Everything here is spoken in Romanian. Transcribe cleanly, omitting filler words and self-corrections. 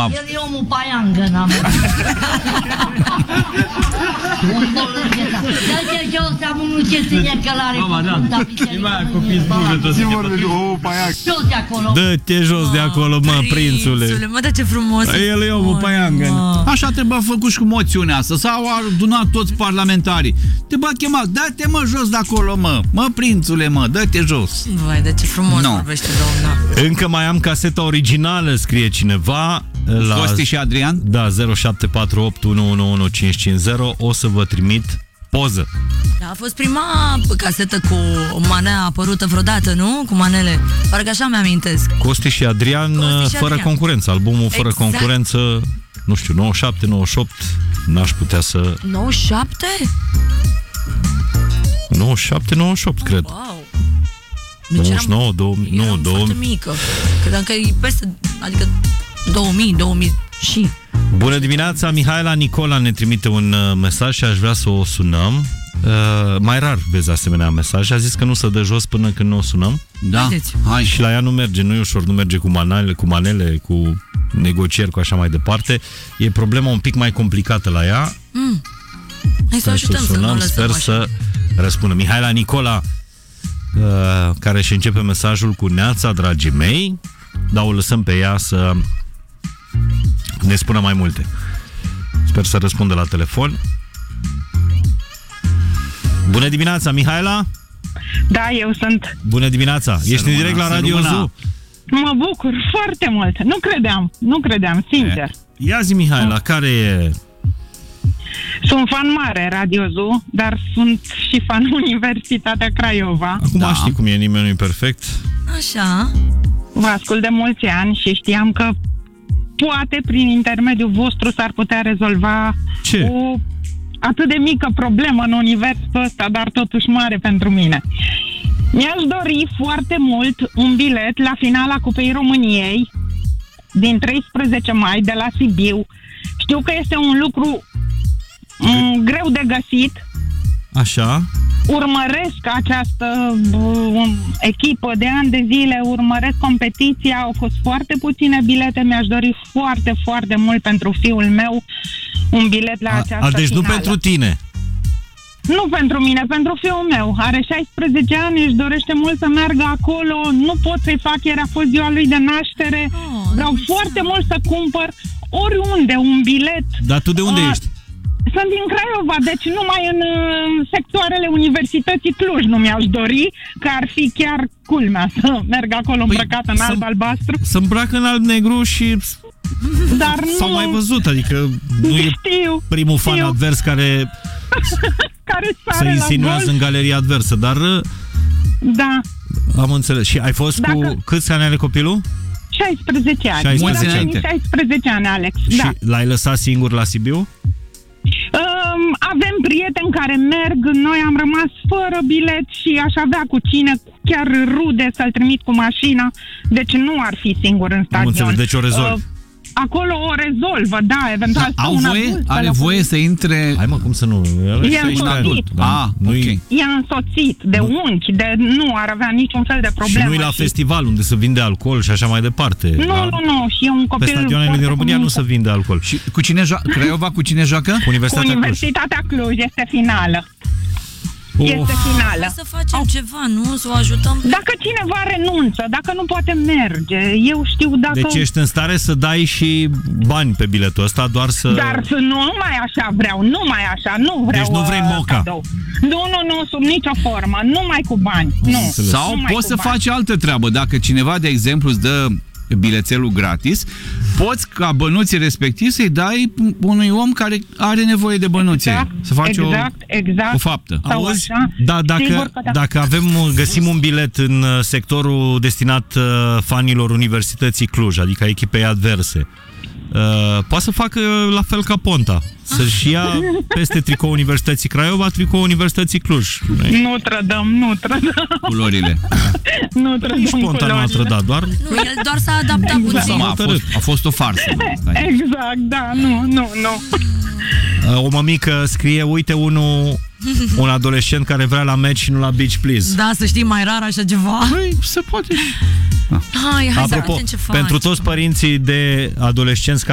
El e omul paiangă, n-am. Dă-te jos, am unul ce ține călare cu punta picării. Jos de acolo. Dă-te jos de acolo, mă, prințule. Mă, da, ce frumos. El e omul paiangă. Așa trebuie făcut și cu moțiunea asta. S-au adunat toți parlamentarii. Te bă chemat, dă-te mă jos de acolo, mă. Mă, prințule, mă, dă-te jos. Vai, de ce frumos vorbește domnul. Încă mai am caseta originală, scrie cineva. La... Costi și Adrian? Da, 0748111550. O să vă trimit poză. Da, a fost prima casetă cu manea apărută vreodată, nu? Cu manele. Parcă așa mi-amintesc. Costi și Adrian, fără concurență. Albumul fără concurență, nu știu, 97, 98, n-aș putea să... 97? 97, 98, cred. Wow. 99, 2000, nu, 2000. Foarte mică. Credeam că e peste, adică 2000, 2000 și... Bună dimineața, Mihaela Nicola ne trimite un mesaj și aș vrea să o sunăm. Mai rar vezi asemenea mesaje. A zis că nu se dă jos până când nu o sunăm. Da. Hai. Și la ea nu merge, nu e ușor, nu merge cu manele, cu negocieri, cu așa mai departe. E problema un pic mai complicată la ea. Hai să o ajutăm să nu o lăsăm. Sper să răspundă. Mihaela Nicola, care își începe mesajul cu neața, dragii mei, dar o lăsăm pe ea să ne spună mai multe. Sper să răspundă la telefon. Bună dimineața, Mihaela? Da, eu sunt. Bună dimineața. Ești în direct la Radio Zoo? Mă bucur foarte mult. Nu credeam, sincer. Ia zi, Mihaela, care e? Sunt fan mare Radio Zoo, dar sunt și fan Universitatea Craiova. Acum știi cum e, nimeni nu e perfect. Așa. Vă ascult de mulți ani și știam că poate prin intermediul vostru s-ar putea rezolva o atât de mică problemă în universul ăsta, dar totuși mare pentru mine. Mi-aș dori foarte mult un bilet la finala Cupei României din 13 mai de la Sibiu. Știu că este un lucru greu de găsit. Așa. Urmăresc această echipă de ani de zile, urmăresc competiția, au fost foarte puține bilete, mi-aș dori foarte, foarte mult pentru fiul meu un bilet la această deci finală. Nu pentru tine? Nu pentru mine, pentru fiul meu. Are 16 ani, își dorește mult să meargă acolo, nu pot să-i fac, ieri a fost ziua lui de naștere. Vreau foarte mult să cumpăr oriunde un bilet. Dar tu de unde ești? Sunt din Craiova, deci numai în sectoarele Universității Cluj nu mi-aș dori, că ar fi chiar culmea să merg acolo îmbrăcată în alb-albastru. Să îmbracă în alb-negru și... Dar nu... S-au mai văzut, adică nu e primul fan advers care se insinuează în galeria adversă, dar... Da. Am înțeles. Și ai fost cu... Câți ani are copilul? 16 ani. 16 ani, Alex. Și da. l-ai lăsat singur la Sibiu? Avem prieteni care merg, noi am rămas fără bilet și aș avea cu cine, chiar rude, să-l trimit cu mașina, deci nu ar fi singur în stadion. Am înțeles, deci o rezolvi. Acolo o rezolvă, da, eventual. Are voie să intre... Hai mă, cum să nu? E însoțit. E însoțit de unchi, nu ar avea niciun fel de problemă. Și nu e la festival unde se vinde alcool și așa mai departe. Nu, și e un copil... Pe stadionele din România nu se vinde alcool. Și cu cine Craiova cu cine joacă? Cu Universitatea Cluj, este finală. Este finală. Să facem ceva, nu? Să o ajutăm. Dacă cineva renunță, dacă nu poate merge, eu știu dacă... Deci ești în stare să dai și bani pe biletul ăsta, doar să... Dar nu mai așa vreau, nu vreau. Deci nu vrei moca. Nu, sub nicio formă, numai cu bani. Nu. Sau poți să faci altă treabă. Dacă cineva, de exemplu, îți dă bilețelul gratis, poți ca bănuții respectiv să-i dai unui om care are nevoie de bănuții. Să faci o faptă. Auzi? Da, dacă găsim un bilet în sectorul destinat fanilor Universității Cluj, adică echipei adverse, poate să facă la fel ca Ponta. Să-și ia peste tricou Universității Craiova, tricou Universității Cluj. Nu trădăm culorile. Nu trădăm Ponta nu a trădat, doar... Nu, el doar s-a adaptat puțin. A fost o farsă. Exact, da, nu. O mămică scrie, uite un adolescent care vrea la meci și nu la Beach Please. Da, să știi, mai rar așa ceva. Păi, se poate. Hai Apropo, să vedem ce faci. pentru toți părinții de adolescenți